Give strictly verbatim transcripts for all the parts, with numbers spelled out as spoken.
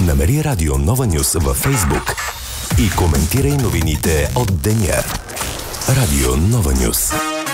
Намери Радио Нова Нюз във Фейсбук и коментирай новините от деня. Радио Нова Нюз.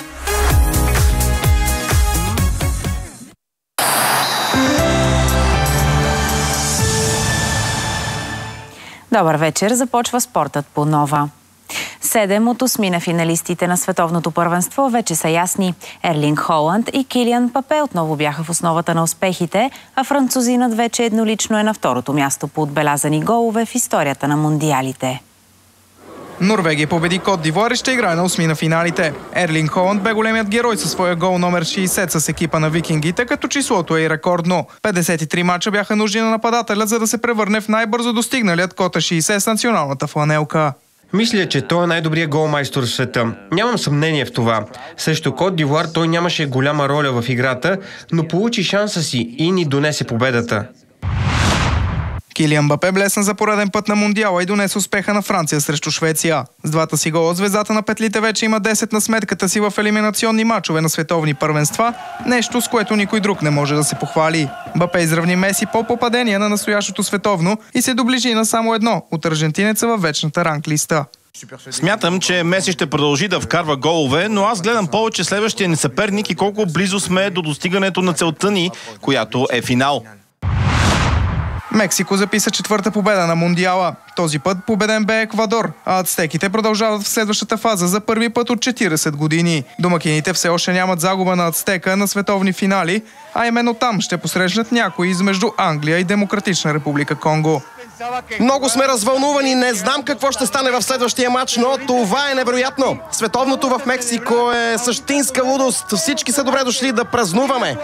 Добър вечер, започва спортът по Нова. Седем от осмина финалистите на световното първенство вече са ясни. Ерлинг Холанд и Килиан Мбапе отново бяха в основата на успехите, а французинът вече еднолично е на второто място по отбелязани голове в историята на мундиалите. Норвегия победи Кот д'Ивоар и ще играе на осми на финалите. Ерлинг Холанд бе големият герой със своя гол номер шейсет с екипа на викингите, като числото е и рекордно. петдесет и три мача бяха нужди на нападателя, за да се превърне в най-бързо достигналият кота шейсет с националната фланелка. Мисля, че той е най-добрият голмайстор в света. Нямам съмнение в това. Срещу Кот д'Ивоар той нямаше голяма роля в играта, но получи шанса си и ни донесе победата. Килиан Мбапе блесна за пореден път на Мундиала и донесе успеха на Франция срещу Швеция. С двата си гола звездата на петлите вече има десет на сметката си в елиминационни мачове на световни първенства, нещо с което никой друг не може да се похвали. Мбапе изравни Меси по попадение на настоящото световно и се доближи на само едно от аржентинеца във вечната ранглиста. Смятам, че Меси ще продължи да вкарва голове, но аз гледам повече следващия ни съперник и колко близо сме до достигането на целта ни, която е финал. Мексико записа четвърта победа на Мундиала. Този път победен бе Еквадор, а ацтеките продължават в следващата фаза за първи път от четиридесет години. Домакините все още нямат загуба на ацтека на световни финали, а именно там ще посрещнат някои измежду Англия и Демократична република Конго. Много сме развълнувани, не знам какво ще стане в следващия матч, но това е невероятно. Световното в Мексико е същинска лудост. Всички са добре дошли да празнуваме.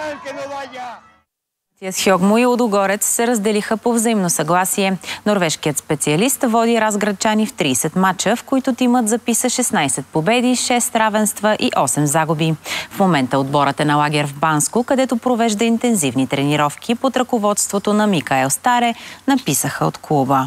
С Хьогмо и Лудогорец се разделиха по взаимно съгласие. Норвежкият специалист води разградчани в тридесет мача, в които тимът записа шестнадесет победи, шест равенства и осем загуби. В момента отборът е на лагер в Банско, където провежда интензивни тренировки под ръководството на Микаел Старе, написаха от клуба.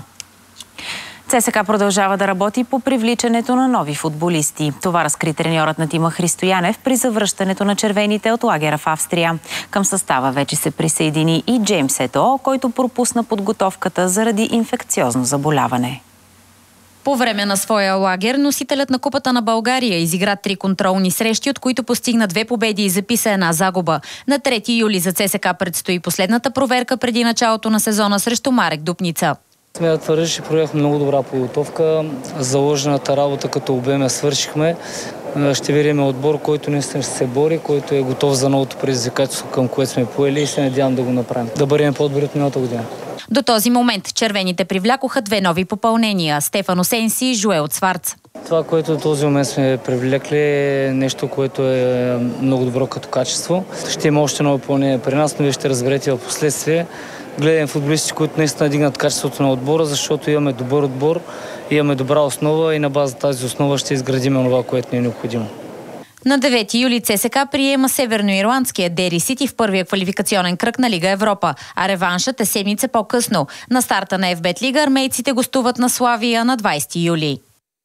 ЦСКА продължава да работи по привличането на нови футболисти. Това разкри треньорът на тима Христо Янев при завръщането на червените от лагера в Австрия. Към състава вече се присъедини и Джеймс Ето, който пропусна подготовката заради инфекциозно заболяване. По време на своя лагер, носителят на Купата на България изигра три контролни срещи, от които постигна две победи и записа една загуба. На трети юли за ЦСКА предстои последната проверка преди началото на сезона срещу Марек Дупница. Сме да твърдя, че проведохме много добра подготовка. Заложената работа като обем я свършихме. Ще видим отбор, който наистина ще се бори, който е готов за новото предизвикателство, към което сме поели и се надявам да го направим. Да бъдем по-добри от миналата година. До този момент червените привлякоха две нови попълнения – Стефано Сенси и Жуел Цварц. Това, което до този момент сме привлекли, е нещо, което е много добро като качество. Ще има още ново попълнение при нас, но вие ще разберете в последствие. Гледам футболисти, които наистина дигнат качеството на отбора, защото имаме добър отбор, имаме добра основа и на база тази основа ще изградим това, което ни е необходимо. На девети юли ЦСКА приема северноирландския Дери Сити в първия квалификационен кръг на Лига Европа, а реваншът е седмица по-късно. На старта на еф бет Лига армейците гостуват на Славия на двадесети юли.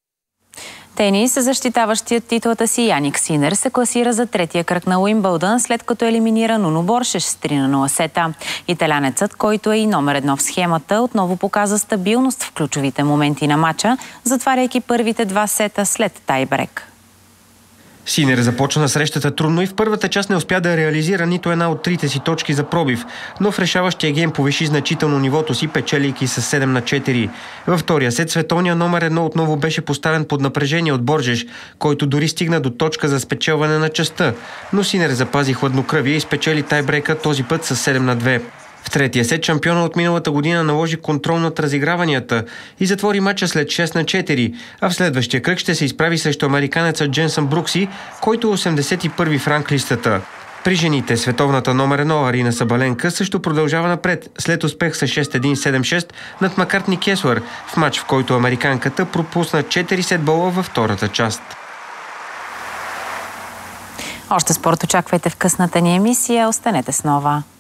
Тенис, защитаващият титлата си Яник Синер се класира за третия кръг на Уимбълдън, след като елиминира Нуно Боршеш с три на нула сета. Италянецът, който е и номер едно в схемата, отново показа стабилност в ключовите моменти на матча, затваряйки първите два сета след тайбрек. Синер започна срещата трудно и в първата част не успя да реализира нито една от трите си точки за пробив, но в решаващия гейм повиши значително нивото си, печелейки с седем на четири. Във втория сет световният номер едно отново беше поставен под напрежение от Боржеш, който дори стигна до точка за спечелване на частта, но Синер запази хладнокръвие и спечели тайбрека този път с седем на две. В третия сет шампиона от миналата година наложи контрол над разиграванията и затвори мача след шест на четири, а в следващия кръг ще се изправи срещу американеца Дженсън Брукси, който е осемдесет и първи в ранглистата. При жените световната номер едно Арина Сабаленка също продължава напред след успех с шест един седем шест над Маккартни Кеслър в матч, в който американката пропусна четири сетбола във втората част. Още спорт очаквайте в късната ни емисия. Останете с Нова.